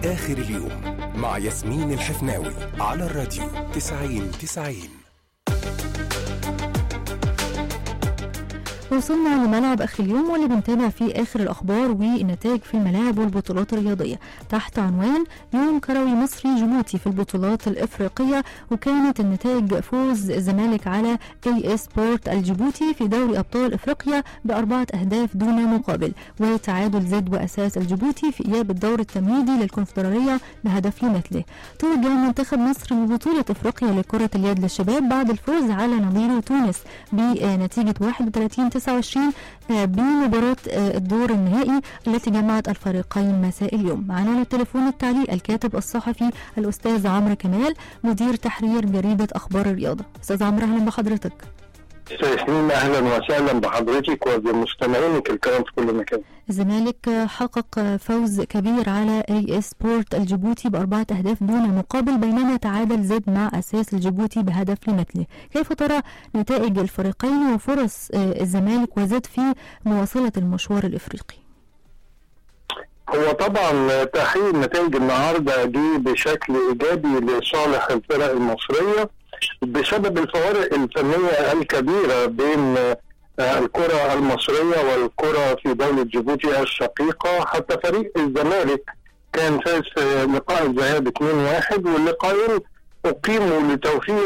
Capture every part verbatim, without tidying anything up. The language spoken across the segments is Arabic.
آخر اليوم مع ياسمين الحفناوي على الراديو تسعين تسعين. وصلنا لملعب آخر اليوم واللي بنتابع فيه آخر الأخبار والنتائج في الملاعب والبطولات الرياضية تحت عنوان يوم كروي مصري جيبوتي في البطولات الإفريقية. وكانت النتائج فوز الزمالك على اي سبورت الجيبوتي في دوري أبطال إفريقيا بأربعة أهداف دون مقابل، وتعادل زد وأساس الجيبوتي في إياب الدور التمهيدي للكونفدرالية بهدف لمثله. توج منتخب مصر ببطولة إفريقيا لكرة اليد للشباب بعد الفوز على نظيره تونس بنتيجة واحد وثلاثين تسعة وعشرين بمباراة الدور النهائي التي جمعت الفريقين مساء اليوم. معنا على التليفون التعليق الكاتب الصحفي الأستاذ عمرو كمال مدير تحرير جريدة أخبار الرياضة. أستاذ عمرو أهلا بحضرتك. ياسمين اهلا وسهلا بحضرتك وبمستمعينك الكرام في كل مكان. الزمالك حقق فوز كبير على اي سبورت الجيبوتي بأربعة أهداف دون مقابل، بينما تعادل زد مع أساس الجيبوتي بهدف لمثله. كيف ترى نتائج الفريقين وفرص الزمالك وزد في مواصلة المشوار الإفريقي؟ هو طبعا تحقيق نتائج النهارده دي بشكل ايجابي لصالح الفرق المصريه بسبب الفوارق الفنيه الكبيره بين الكره المصريه والكره في دوله جيبوتي الشقيقه. حتى فريق الزمالك كان فاز في لقاء الذهاب اثنين واحد، واللقاءين اقيموا لتوفير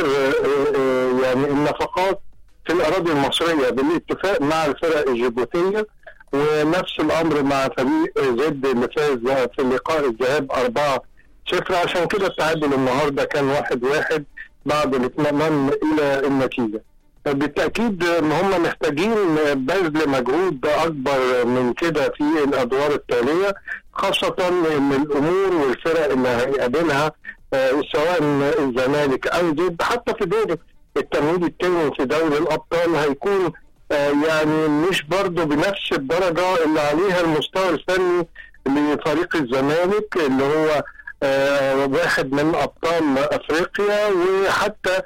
يعني النفقات في الاراضي المصريه بالاتفاق مع الفرق الجيبوتيه، ونفس الامر مع فريق زد اللي فاز في لقاء الذهاب أربعة صفر. عشان كده التعادل النهارده كان واحد واحد بعد الاطمئنان الى النتيجه. بالتاكيد ان هم محتاجين بذل مجهود اكبر من كده في الادوار التاليه، خاصه ان الامور والفرق اللي هيقابلها سواء الزمالك او زد حتى في دور التمهيد الثاني في دوري الابطال هيكون يعني مش برضه بنفس الدرجه اللي عليها المستوى الفني لفريق الزمالك اللي هو آه واحد من ابطال افريقيا، وحتى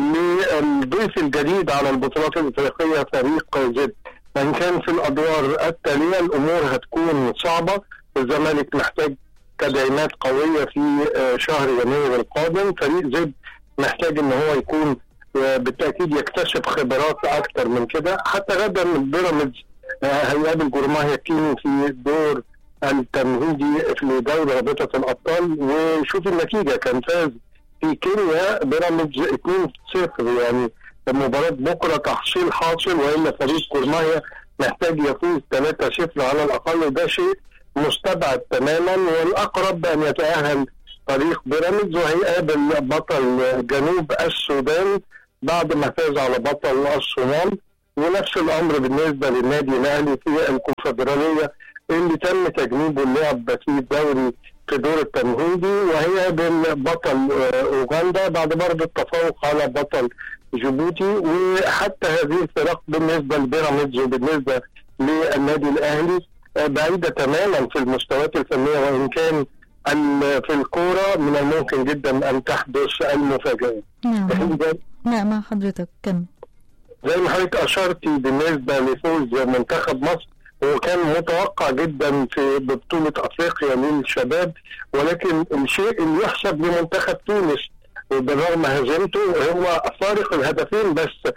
للضيف الجديد على البطولات الافريقيه فريق زد. ان كان في الادوار التاليه الامور هتكون صعبه. الزمالك محتاج تدعيمات قويه في آه شهر يناير القادم. فريق زد محتاج ان هو يكون آه بالتاكيد يكتسب خبرات اكتر من كده. حتى غدا بيراميدز آه هيقابل جورماهيا كيني في الدور التمهيدي في دوري رابطة الأبطال، وشوف النتيجة كان فاز في كينيا بيراميدز اثنين صفر. يعني مباراة بكرة تحصيل حاصل، وإلا فريق جورماهيا محتاج يفوز ثلاثة صفر على الأقل. ده شيء مستبعد تماما، والأقرب أن يتأهل فريق بيراميدز وهيقابل بطل جنوب السودان بعد ما فاز على بطل الصومال. ونفس الأمر بالنسبة للنادي الأهلي في الكونفدرالية اللي تم تجنيبه اللعب في الدوري في دور التمهيدي، وهي بطل اوغندا بعد برضه التفوق على بطل جيبوتي. وحتى هذه الفرق بالنسبه لبيراميدز وبالنسبه للنادي الاهلي بعيده تماما في المستويات الفنيه، وان كان في الكوره من الممكن جدا ان تحدث المفاجات. نعم نعم مع حضرتك. كم زي ما حضرتك اشرتي بالنسبه لفوز منتخب مصر، وكان متوقع جدا في بطولة أفريقيا للشباب، ولكن الشيء اللي يحسب لمنتخب تونس بالرغم هزيمته هو فارق الهدفين بس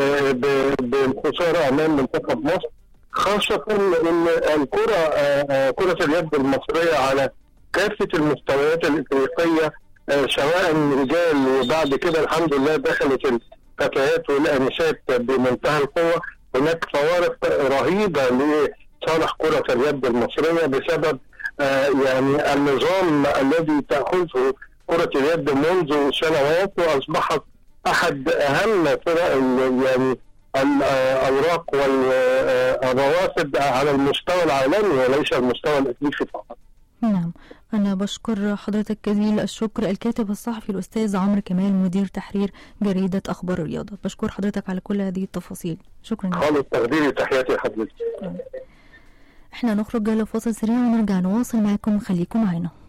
بالخسارة أمام منتخب مصر، خاصة أن الكرة كرة اليد المصرية على كافة المستويات الإفريقية سواء رجال وبعد كده الحمد لله دخلت الفتيات والآنسات بمنتهى القوة. هناك فوارق رهيبة لصالح كرة اليد المصرية بسبب آه يعني النظام الذي تأخذه كرة اليد منذ سنوات، وأصبحت أحد أهم فرق يعني الأوراق والروافد على المستوى العالمي وليس المستوى الإفريقي فقط. نعم، أنا بشكر حضرتك جزيل الشكر الكاتب الصحفي الأستاذ عمرو كمال مدير تحرير جريدة أخبار الرياضة. بشكر حضرتك على كل هذه التفاصيل. شكرا. خالص تقديري تحياتي لحضرتك. احنا نخرج لفاصل سريع ونرجع نواصل معكم، خليكم معنا.